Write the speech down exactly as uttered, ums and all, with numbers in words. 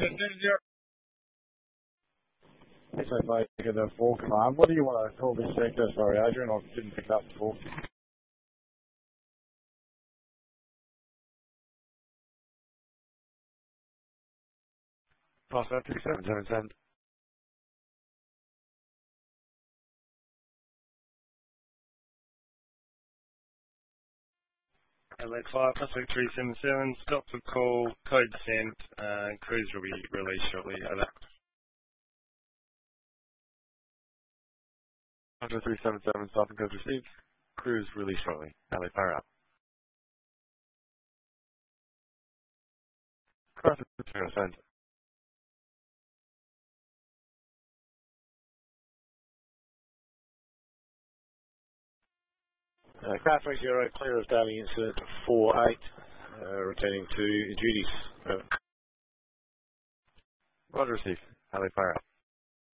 It's like I get a four command. What do you want to call this sector? Sorry, Adrian, I didn't pick up before. Pass that three seven seven seven. L X five, Pacific three seven seven, stop for call, code sent, uh, cruise will be released shortly. Over. After three seven seven, stop and code received. Cruise released shortly. Alley fire up. Cross zero send. Uh, craft three zero, clear of daily incident four eight, uh, returning to duties. Uh, Roger received. Alley fire up.